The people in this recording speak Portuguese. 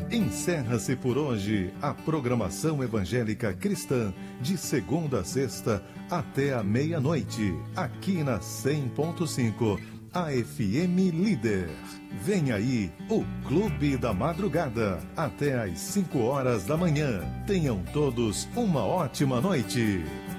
Encerra-se por hoje a programação evangélica cristã de segunda a sexta até a meia-noite, aqui na 100.5, a FM Líder. Vem aí o Clube da Madrugada, até às 5 horas da manhã. Tenham todos uma ótima noite.